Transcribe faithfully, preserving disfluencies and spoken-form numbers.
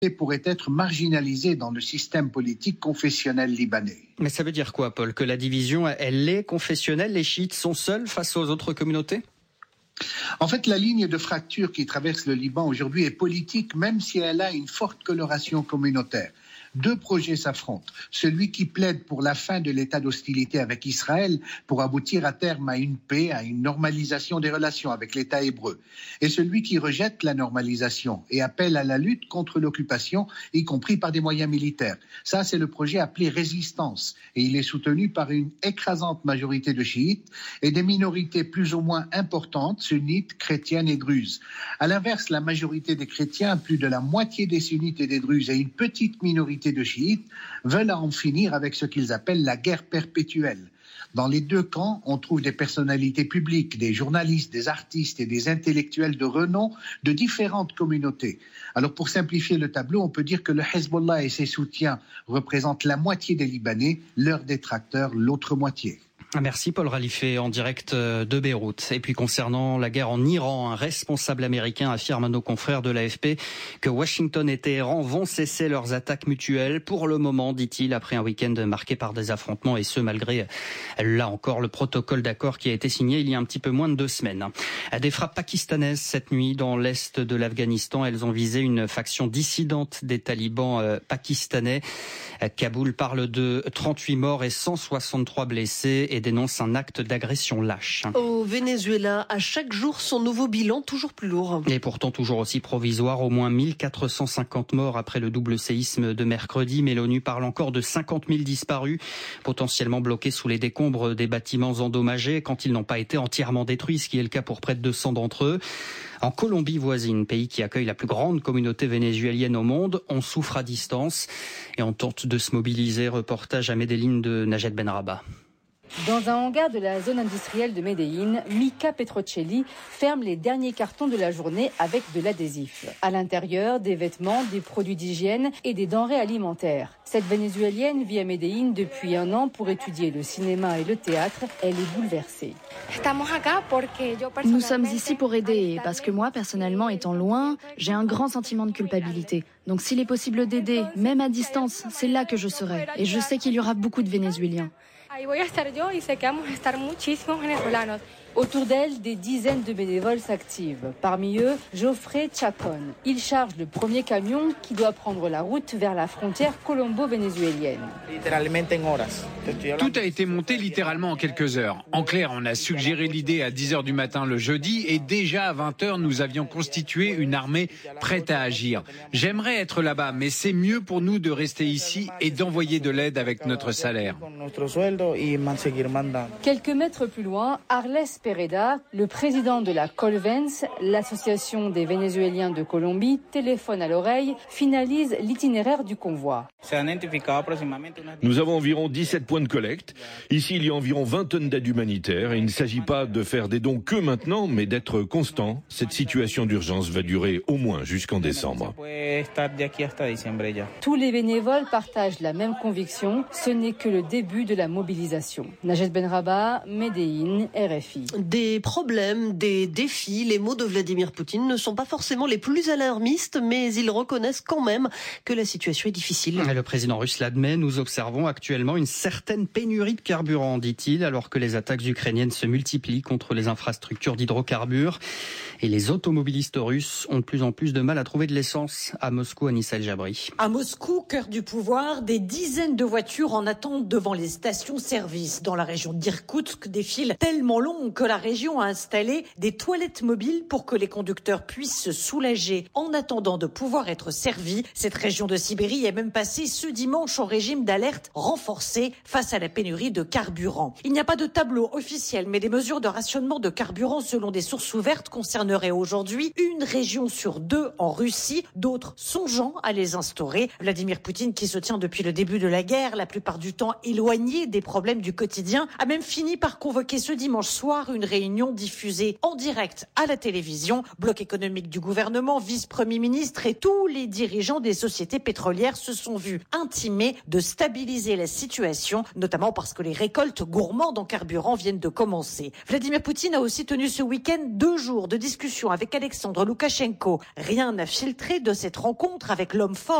pourrait être marginalisée dans le système politique confessionnel libanais. Mais ça veut dire quoi, Paul? Que la division, elle est confessionnelle? Les chiites sont seuls face aux autres communautés? En fait, la ligne de fracture qui traverse le Liban aujourd'hui est politique, même si elle a une forte coloration communautaire. Deux projets s'affrontent. Celui qui plaide pour la fin de l'état d'hostilité avec Israël pour aboutir à terme à une paix, à une normalisation des relations avec l'État hébreu. Et celui qui rejette la normalisation et appelle à la lutte contre l'occupation, y compris par des moyens militaires. Ça, c'est le projet appelé Résistance. Et il est soutenu par une écrasante majorité de chiites et des minorités plus ou moins importantes, sunnites, chrétiennes et druzes. À l'inverse, la majorité des chrétiens, plus de la moitié des sunnites et des druzes et une petite minorité de chiites veulent en finir avec ce qu'ils appellent la guerre perpétuelle. Dans les deux camps, on trouve des personnalités publiques, des journalistes, des artistes et des intellectuels de renom de différentes communautés. Alors pour simplifier le tableau, on peut dire que le Hezbollah et ses soutiens représentent la moitié des Libanais, leurs détracteurs l'autre moitié. Merci Paul Ralifé en direct de Beyrouth. Et puis concernant la guerre en Iran, un responsable américain affirme à nos confrères de l'A F P que Washington et Téhéran vont cesser leurs attaques mutuelles pour le moment, dit-il, après un week-end marqué par des affrontements et ce malgré, là encore, le protocole d'accord qui a été signé il y a un petit peu moins de deux semaines. Des frappes pakistanaises cette nuit dans l'est de l'Afghanistan. Elles ont visé une faction dissidente des talibans pakistanais. Kaboul parle de trente-huit morts et cent soixante-trois blessés et dénonce un acte d'agression lâche. Au Venezuela, à chaque jour, son nouveau bilan toujours plus lourd. Et pourtant toujours aussi provisoire, au moins mille quatre cent cinquante morts après le double séisme de mercredi. Mais l'ONU parle encore de cinquante mille disparus, potentiellement bloqués sous les décombres des bâtiments endommagés quand ils n'ont pas été entièrement détruits, ce qui est le cas pour près de deux cents d'entre eux. En Colombie voisine, pays qui accueille la plus grande communauté vénézuélienne au monde, on souffre à distance et on tente de se mobiliser. Reportage à Medellín de Najed Benrabah. Dans un hangar de la zone industrielle de Medellín, Mika Petrocelli ferme les derniers cartons de la journée avec de l'adhésif. À l'intérieur, des vêtements, des produits d'hygiène et des denrées alimentaires. Cette Vénézuélienne vit à Medellín depuis un an pour étudier le cinéma et le théâtre. Elle est bouleversée. Nous sommes ici pour aider, parce que moi, personnellement, étant loin, j'ai un grand sentiment de culpabilité. Donc s'il est possible d'aider, même à distance, c'est là que je serai. Et je sais qu'il y aura beaucoup de Vénézuéliens. Autour d'elle, des dizaines de bénévoles s'activent. Parmi eux, Geoffrey Chacon. Il charge le premier camion qui doit prendre la route vers la frontière colombo-vénézuélienne. Tout a été monté littéralement en quelques heures. En clair, on a suggéré l'idée à dix heures du matin le jeudi et déjà à vingt heures, nous avions constitué une armée prête à agir. J'aimerais être là-bas, mais c'est mieux pour nous de rester ici et d'envoyer de l'aide avec notre salaire. Quelques mètres plus loin, Arles Pereda, le président de la Colvens, l'association des Vénézuéliens de Colombie, téléphone à l'oreille, finalise l'itinéraire du convoi. Nous avons environ dix-sept points de collecte. Ici, il y a environ vingt tonnes d'aide humanitaire et il ne s'agit pas de faire des dons que maintenant, mais d'être constant. Cette situation d'urgence va durer au moins jusqu'en décembre. Tous les bénévoles partagent la même conviction, ce n'est que le début de la mobilisation. Najed Benrabah, Medellín, R F I. Des problèmes, des défis, les mots de Vladimir Poutine ne sont pas forcément les plus alarmistes, mais ils reconnaissent quand même que la situation est difficile. Le président russe l'admet, nous observons actuellement une certaine pénurie de carburant, dit-il, alors que les attaques ukrainiennes se multiplient contre les infrastructures d'hydrocarbures. Et les automobilistes russes ont de plus en plus de mal à trouver de l'essence. À Moscou, Anissa El Jabri. À Moscou, cœur du pouvoir, des dizaines de voitures en attente devant les stations-service. Dans la région d'Irkoutsk, des files tellement longues que la région a installé des toilettes mobiles pour que les conducteurs puissent se soulager en attendant de pouvoir être servis. Cette région de Sibérie est même passée ce dimanche en régime d'alerte renforcé face à la pénurie de carburant. Il n'y a pas de tableau officiel, mais des mesures de rationnement de carburant selon des sources ouvertes concerneraient aujourd'hui une région sur deux en Russie, d'autres songeant à les instaurer. Vladimir Poutine, qui se tient depuis le début de la guerre, la plupart du temps éloigné des problèmes du quotidien, a même fini par convoquer ce dimanche soir une réunion diffusée en direct à la télévision. Bloc économique du gouvernement, vice-premier ministre et tous les dirigeants des sociétés pétrolières se sont vus intimés de stabiliser la situation, notamment parce que les récoltes gourmandes en carburant viennent de commencer. Vladimir Poutine a aussi tenu ce week-end deux jours de discussion avec Alexandre Loukachenko. Rien n'a filtré de cette rencontre avec l'homme fort